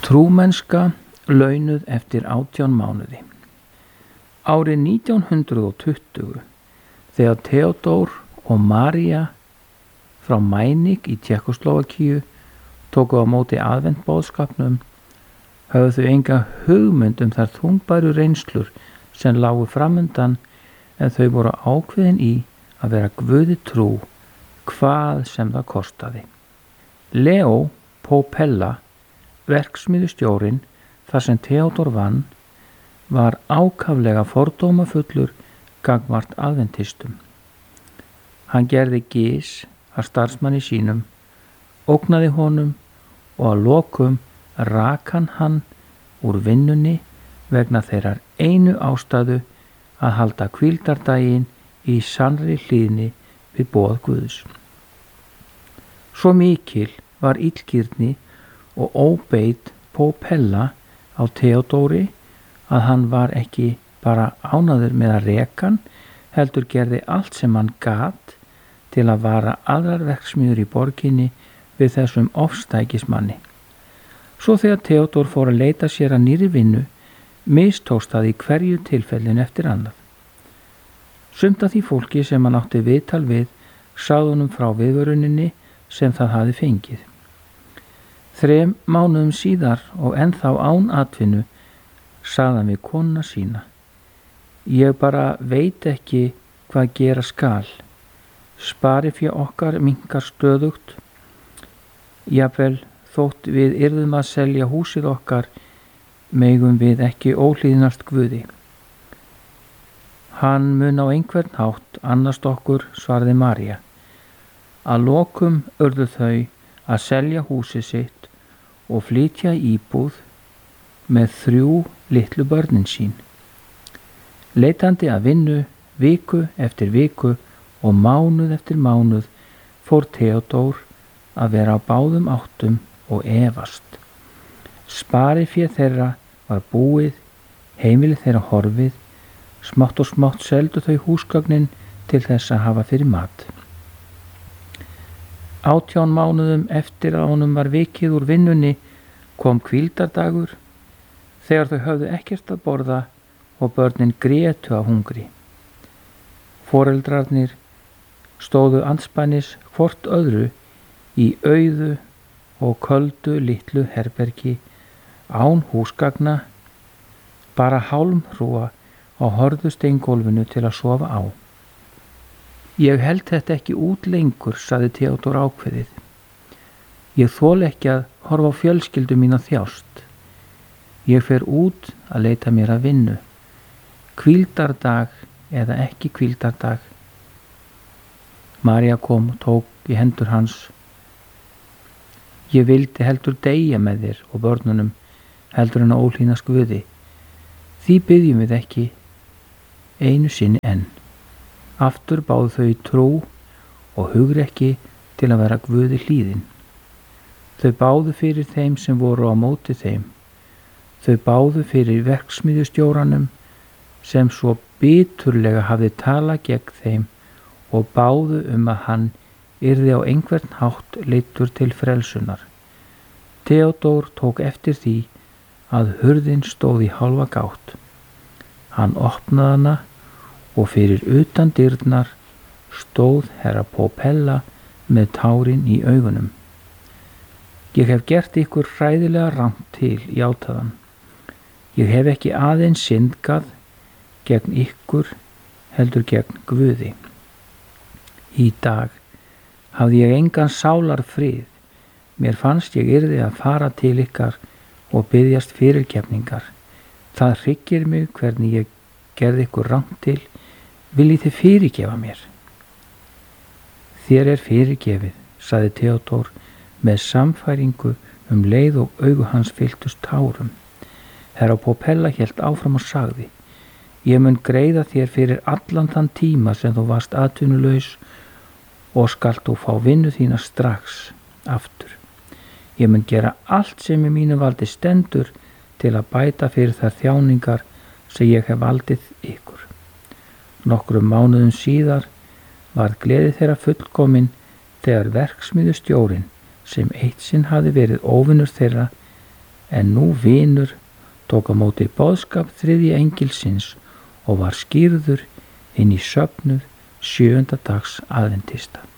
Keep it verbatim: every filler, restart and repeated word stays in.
Trúmennska launuð eftir átján mánuði. Árið nítján hundrað tuttugu þegar Theodór og María frá Mænik í Tékkóslóvakíu tóku á móti aðventboðskapnum höfðu þau enga hugmynd um þær þungbæru reynslur sem lágu framundan, en þau voru ákveðin í að vera Guði trú hvað sem það kostaði. Leo Popella, verksmiðjustjórinn þar sem Theodór vann, var ákaflega fordómafullur gagnvart aðventistum. Hann gerði gys að starfsmanni sínum, ógnaði honum og að lokum rak hann hann úr vinnunni vegna þeirrar einu ástæðu að halda hvíldardaginn í sannri hlýðni við boð Guðs. Svo mikil var illgirni og óbeit Popella á Theodóri að hann var ekki bara ánægður með að reka hann, heldur gerði allt sem hann gat til að vara aðrar verksmiðjur í borginni við þessum ofstækismanni. Svo þegar Theodór fór að leita sér að nýrri vinnu, mistókst það í hverju tilfellin eftir annað. Sumt af því fólki sem hann átti viðtal við sagði honum frá viðvöruninni sem það hafi fengið. Þrem mánuðum síðar og ennþá án atvinnu sagði hann við konuna sína: Ég bara veit ekki hvað gera skal. Sparifé okkar minnkar stöðugt. Jafnvel þótt við yrðum að selja húsið okkar, megum við ekki óhlýðnast Guði. Hann mun á einhvern hátt annast okkur, svaraði María. Að lokum urðu þau að selja húsið sitt og flytja íbúð með þrjú litlu börnin sín. Leitandi að vinnu viku eftir viku og mánuð eftir mánuð fór Theodór að vera á báðum áttum og efast. Sparifé þeirra var búið, heimili þeirra horfið, smátt og smátt seldu þau húsgögnin til þess að hafa fyrir mat. Átján mánuðum eftir að honum var vikið úr vinnunni kom hvíldardagur, þegar þau höfðu ekkert að borða og börnin grétu af hungri. Foreldrarnir stóðu andspænis hvort öðru í auðu og köldu litlu herbergi án húsgagna, bara hálmhrúga á hörðu steingólfinu til að sofa á. Ég held þetta ekki út lengur, sagði Theodór ákveðið. Ég þoli ekki að horfa á fjölskyldu mína þjást. Ég fer út að leita mér að vinnu. Hvíldardag eða ekki hvíldardag. María kom og tók í hendur hans. Ég vildi heldur deyja með þér og börnunum heldur en að óhlýðnast Guði. Því biðjum við ekki einu sinni enn. Aftur báðu þau trú og hugrekki til að vera Guði hlýðin. Þau báðu fyrir þeim sem voru á móti þeim. Þau báðu fyrir verksmiðjustjóranum sem svo biturlega hafði talað gegn þeim og báðu um að hann yrði á einhvern hátt leiddur til frelsunar. Theodór tók eftir því að hurðin stóð í hálfa gátt. Hann opnaði hana og fyrir utan dyrnar stóð herra Popella með tárin í augunum. Ég hef gert ykkur hræðilega rangt til, játaði hann. Ég hef ekki aðeins syndgað gegn ykkur, heldur gegn Guði. Í dag hafði ég engan sálar frið. Mér fannst ég yrði að fara til ykkar og biðjast fyrirgefningar. Það hryggir mig hvernig ég gerði ykkur rangt til. Viljið þið fyrirgefa mér? Þér er fyrirgefið, sagði Theodór með samfæringu um leið og augu hans fylltust tárum. Herra Popella hélt áfram og sagði: Ég mun greiða þér fyrir allan þann tíma sem þú varst atvinnulaus og skalt þú fá vinnu þína strax aftur. Ég mun gera allt sem í mínu valdi stendur til að bæta fyrir þær þjáningar sem ég hef valdið ykkur. Nokkrum mánuðum síðar var gleði þeirra fullkomin þegar verksmiðjustjórinn, sem eitt sinn hafði verið óvinur þeirra, en nú vinur tók á móti boðskap þriðja engilsins og var skírður inn í söfnuð sjöunda dags aðventista.